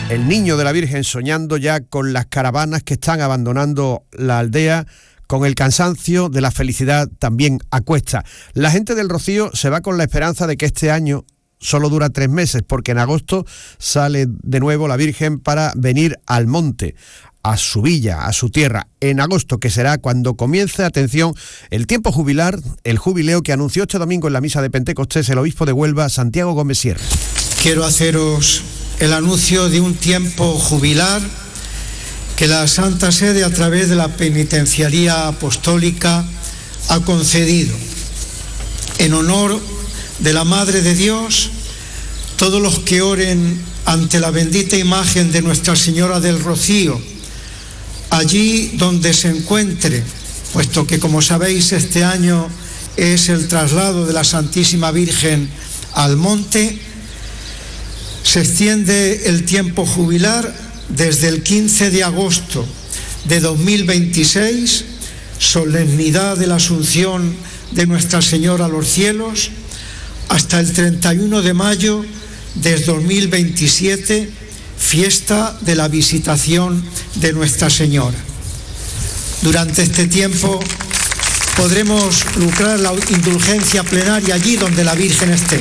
El niño de la Virgen soñando ya con las caravanas que están abandonando la aldea, con el cansancio de la felicidad también a cuesta. La gente del Rocío se va con la esperanza de que este año solo dura 3 meses, porque en agosto sale de nuevo la Virgen para venir al monte, a su villa, a su tierra, en agosto, que será cuando comience, atención, el tiempo jubilar, el jubileo que anunció este domingo en la misa de Pentecostés el obispo de Huelva, Santiago Gómez Sierra. Quiero haceros el anuncio de un tiempo jubilar que la Santa Sede, a través de la Penitenciaría Apostólica, ha concedido en honor de la Madre de Dios. Todos los que oren ante la bendita imagen de Nuestra Señora del Rocío, allí donde se encuentre, puesto que, como sabéis, este año es el traslado de la Santísima Virgen al monte, se extiende el tiempo jubilar desde el 15 de agosto de 2026, solemnidad de la Asunción de Nuestra Señora a los cielos, hasta el 31 de mayo de 2027, fiesta de la Visitación de Nuestra Señora. Durante este tiempo podremos lucrar la indulgencia plenaria allí donde la Virgen esté.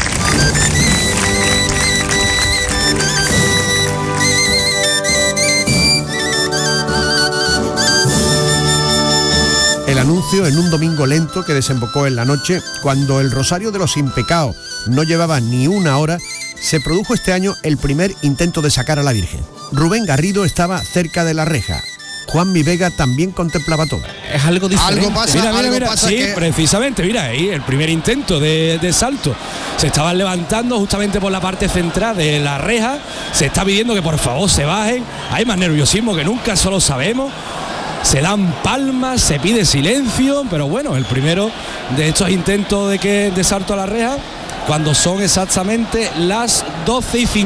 El anuncio en un domingo lento que desembocó en la noche, cuando el Rosario de los Impecados no llevaba ni una hora, se produjo este año el primer intento de sacar a la Virgen. Rubén Garrido estaba cerca de la reja. Juan Mi Vega también contemplaba todo. Es algo diferente. Algo pasa, sí, que... precisamente, mira, ahí el primer intento de salto. Se estaban levantando justamente por la parte central de la reja. Se está pidiendo que por favor se bajen. Hay más nerviosismo que nunca, eso lo sabemos. Se dan palmas, se pide silencio, pero bueno, el primero de estos intentos de salto a la reja, cuando son exactamente las 12:50.